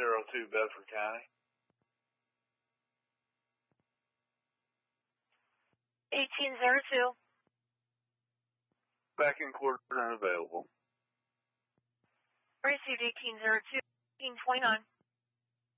1802 Bedford County. 1802. Back in quarter and available. Received 1802, 1829.